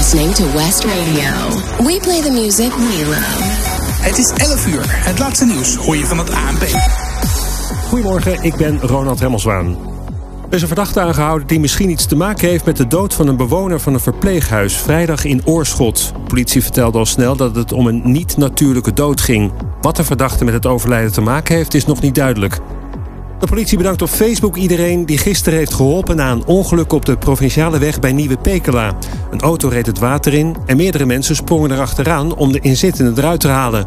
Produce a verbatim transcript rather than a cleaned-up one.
listening to West Radio. We play the music we love. Het is elf uur. Het laatste nieuws hoor je van het A N P. Goedemorgen, ik ben Ronald Hemmelswaan. Er is een verdachte aangehouden die misschien iets te maken heeft met de dood van een bewoner van een verpleeghuis vrijdag in Oorschot. De politie vertelde al snel dat het om een niet-natuurlijke dood ging. Wat de verdachte met het overlijden te maken heeft, is nog niet duidelijk. De politie bedankt op Facebook iedereen die gisteren heeft geholpen na een ongeluk op de provinciale weg bij Nieuwe Pekela. Een auto reed het water in en meerdere mensen sprongen erachteraan om de inzittenden eruit te halen.